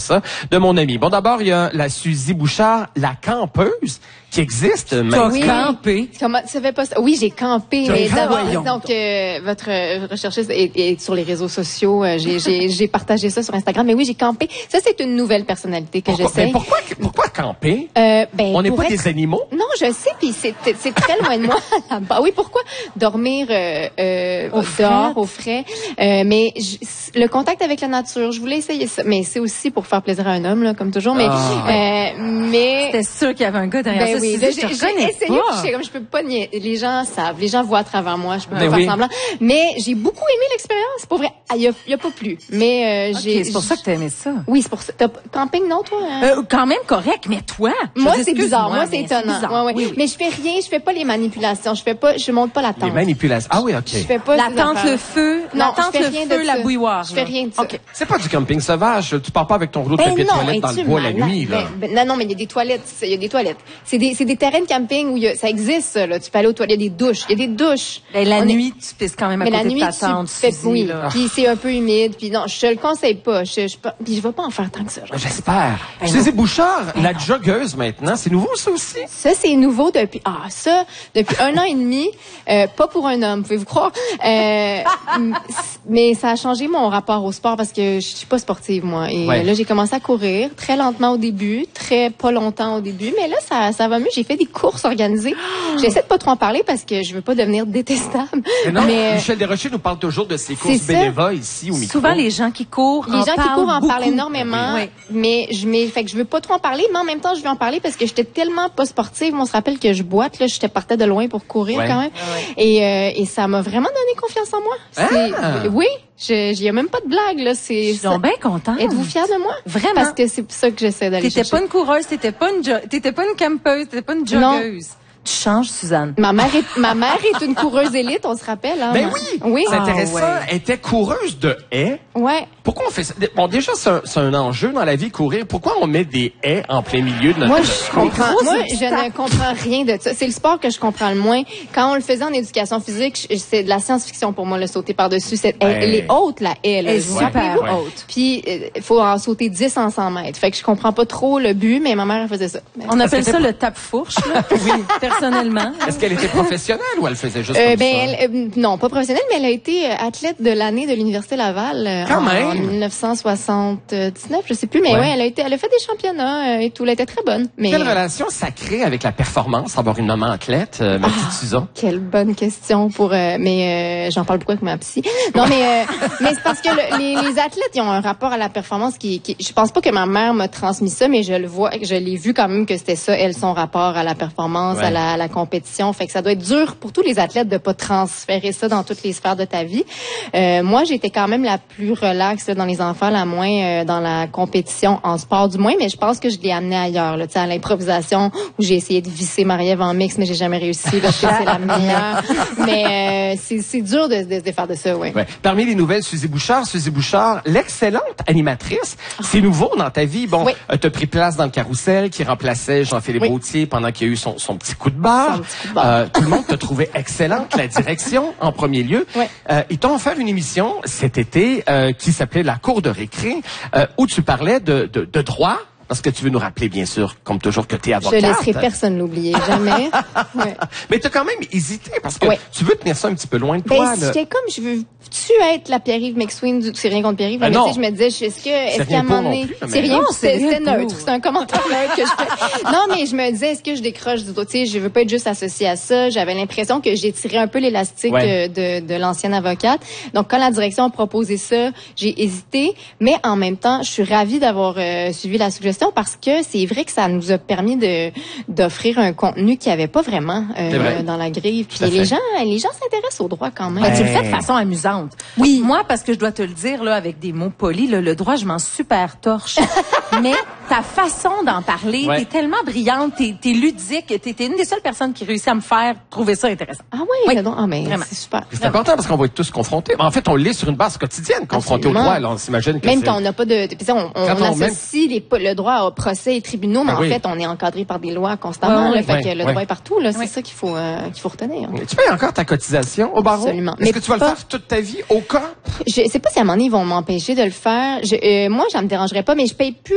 ça, de mon ami. Bon, d'abord, il y a la Suzy Bouchard, la campeuse, qui existe maintenant. Oui. Campé. Comment ça fait pas ça? Oui, j'ai campé. Tu as Mais d'abord, voyons donc votre recherchiste est sur les réseaux sociaux. J'ai partagé ça sur Instagram. Mais oui, j'ai campé. Ça, c'est une nouvelle personnalité que j'essaie. Mais pourquoi camper? On n'est pas des animaux? Non, je sais. Puis c'est très loin de moi. Là-bas. Oui, pourquoi dormir dehors au frais? Mais le contact avec la nature, je voulais essayer ça. Mais c'est aussi pour faire plaisir à un homme, là, comme toujours. Mais C'était sûr qu'il y avait un gars derrière ça. oui, Suzy, j'ai essayé, puis comme je peux pas nier. Les gens savent, les gens voient à travers moi, je peux pas faire semblant. Mais j'ai beaucoup aimé l'expérience, pour vrai. Il y a pas plus. Mais c'est pour ça que t'as aimé ça. Oui, c'est pour ça. Camping, non, toi? Quand même correct, mais toi? Moi, c'est bizarre. Moi, c'est étonnant. Ouais. Oui. Mais je fais rien, je fais pas les manipulations. Je monte pas la tente. Les manipulations. Ah oui, OK. Je fais pas la tente, le feu, la bouilloire. Je fais rien de ça. OK. C'est pas du camping sauvage. Tu pars pas avec ton rouleau de papier toilette dans le bois la nuit, là. Non, mais il y a des toilettes. C'est des terrains de camping où ça existe, ça, là. Tu peux aller aux toilettes, il y a des douches. Il y a des douches. Ben, la nuit, tu pisses quand même à côté de ta tente. Oui. Puis c'est un peu humide. Puis non, je te le conseille pas. Puis je vais pas en faire tant que ça. J'espère. Suzy Bouchard, la joggeuse maintenant. C'est nouveau, ça aussi? Ça, c'est nouveau depuis 1 an et demi. Pas pour un homme, pouvez-vous croire. Mais ça a changé mon rapport au sport parce que je suis pas sportive, moi. Et là, j'ai commencé à courir très lentement au début, très pas longtemps au début. Mais là, ça va mieux. J'ai fait des courses organisées. J'essaie de pas trop en parler parce que je veux pas devenir détestable. Mais Michel Desrochers nous parle toujours de ses courses bénévoles ici au micro. Souvent, les gens qui courent en parlent énormément. Oui. Mais fait que je veux pas trop en parler, mais en même temps, je veux en parler parce que j'étais tellement pas sportive. On se rappelle que je boite, là. J'étais partie de loin pour courir quand même. Et ça m'a vraiment donné confiance en moi. Oui. Il y a même pas de blague, là. Je suis bien contente. Êtes-vous fière de moi? Vraiment. Parce que c'est ça que j'essaie d'aller chercher. T'étais pas une coureuse, t'étais pas une campeuse, t'étais pas une joggeuse. Tu changes, Suzanne. Ma mère est une coureuse élite, on se rappelle. Hein, oui. C'est intéressant. Elle était coureuse de haies. Ouais. Pourquoi on fait ça? Bon, déjà, c'est un enjeu dans la vie, courir. Pourquoi on met des haies en plein milieu de notre Moi, je ne comprends rien de ça. C'est le sport que je comprends le moins. Quand on le faisait en éducation physique, c'est de la science-fiction pour moi, le sauter par-dessus. Elle est haute, la haie. Elle est super haute. Puis, il faut en sauter 10 en 100 mètres. Fait que je comprends pas trop le but, mais ma mère, elle faisait ça. On appelle ça le tape-fourche, là. Oui. Personnellement. Est-ce qu'elle était professionnelle ou elle faisait juste comme ça? Non, pas professionnelle, mais elle a été athlète de l'année de l'Université Laval en 1979, je sais plus, mais elle a fait des championnats et tout, elle était très bonne. Mais quelle relation ça crée avec la performance, avoir une maman athlète, ma petite Suzanne? Quelle bonne question mais j'en parle beaucoup avec ma psy. Non, mais c'est parce que les athlètes, ils ont un rapport à la performance qui je pense pas que ma mère m'a transmis ça, mais je l'ai vu quand même que c'était ça, son rapport à la performance, à la compétition. Fait que ça doit être dur pour tous les athlètes de pas transférer ça dans toutes les sphères de ta vie. Moi, j'étais quand même la plus relaxe là, dans les enfants, la moins dans la compétition en sport du moins, mais je pense que je l'ai amené ailleurs, là, à l'improvisation où j'ai essayé de visser Marie-Ève en mix, mais j'ai jamais réussi parce que c'est la meilleure. Mais c'est dur de se défaire de ça, ouais. Parmi les nouvelles, Suzy Bouchard, l'excellente animatrice. C'est nouveau dans ta vie. Bon, t'as pris place dans le Carrousel qui remplaçait Jean-Philippe Gaultier pendant qu'il y a eu son petit coup de barre. Tout le monde te trouvait excellente, la direction en premier lieu. Ils t'ont offert une émission cet été qui s'appelait La Cour de récré, où tu parlais de droit. Parce que tu veux nous rappeler, bien sûr, comme toujours, que tu es avocate. Je laisserai personne l'oublier, jamais. Mais tu as quand même hésité, parce que tu veux tenir ça un petit peu loin de toi. J'étais comme, je veux-tu être la Pierre-Yves McSween, c'est rien contre Pierre-Yves, mais je me disais, est-ce qu'à un moment donné, c'est rien, c'était neutre, c'est un commentaire neutre que je fais. Non, mais je me disais, est-ce que je décroche du dos, tu sais, je veux pas être juste associée à ça. J'avais l'impression que j'ai tiré un peu l'élastique de l'ancienne avocate. Donc, quand la direction a proposé ça, j'ai hésité, mais en même temps, je suis ravie d'avoir suivi la suggestion parce que c'est vrai que ça nous a permis d'offrir un contenu qu'il n'y avait pas vraiment dans la grille. Puis les gens s'intéressent au droit quand même. Tu le fais de façon amusante. Oui. Moi, parce que je dois te le dire là avec des mots polis, le droit, je m'en super torche. Mais ta façon d'en parler, t'es tellement brillante, t'es ludique, t'es une des seules personnes qui réussit à me faire trouver ça intéressant. Ah oui. Mais c'est super. C'est important parce qu'on va être tous confrontés. En fait, on l'est sur une base quotidienne, confronté au droit. Alors, on s'imagine que même quand on n'a pas de... On associe le droit au procès et tribunaux, mais en fait, on est encadré par des lois constamment. Fait que le droit est partout. C'est ça qu'il faut retenir. Tu payes encore ta cotisation au barreau? Absolument. Est-ce que tu vas le faire toute ta vie au cas? Je sais pas si à un moment donné, ils vont m'empêcher de le faire. Moi, ça me dérangerait pas, mais je paye plus